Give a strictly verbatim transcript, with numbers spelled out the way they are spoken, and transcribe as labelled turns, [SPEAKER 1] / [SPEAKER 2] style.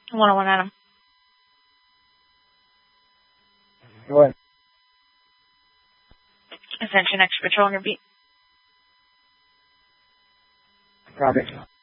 [SPEAKER 1] one oh one Adam.
[SPEAKER 2] What?
[SPEAKER 1] Ascension Extra Patrol on your beat.
[SPEAKER 2] Copy.